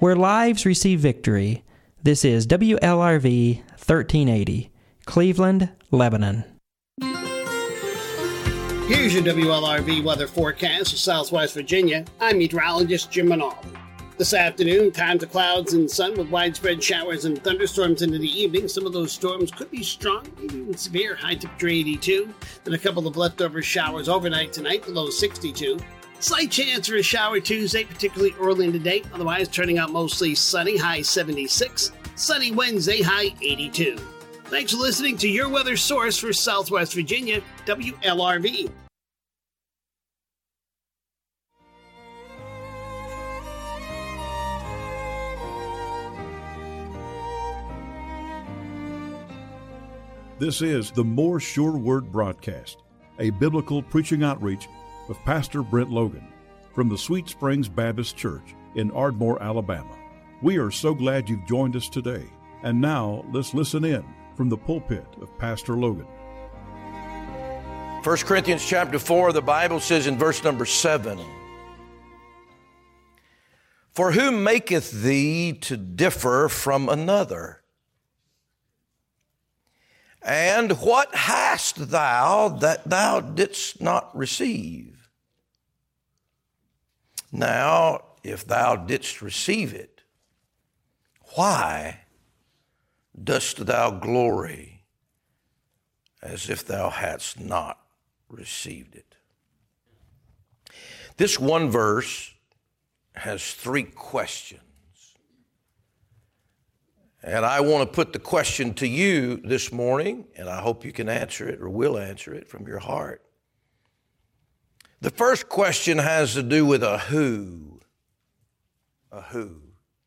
where lives receive victory. This is WLRV 1380, Cleveland, Lebanon. Here's your WLRV weather forecast for Southwest Virginia. I'm meteorologist Jim Manaldi. This afternoon, times of clouds and sun with widespread showers and thunderstorms into the evening. Some of those storms could be strong, maybe even severe, high temperature 82. Then a couple of leftover showers overnight tonight, below 62. Slight chance for a shower Tuesday, particularly early in the day. Otherwise, turning out mostly sunny, high 76. Sunny Wednesday, high 82. Thanks for listening to your weather source for Southwest Virginia, WLRV. This is the More Sure Word broadcast, a biblical preaching outreach with Pastor Brent Logan from the Sweet Springs Baptist Church in Ardmore, Alabama. We are so glad you've joined us today. And now let's listen in from the pulpit of Pastor Logan. 1 Corinthians chapter 4, the Bible says in verse number 7, "For who maketh thee to differ from another? And what hast thou that thou didst not receive? Now, if thou didst receive it, why dost thou glory as if thou hadst not received it?" This one verse has three questions. And I want to put the question to you this morning, and I hope you can answer it or will answer it from your heart. The first question has to do with a who. A who.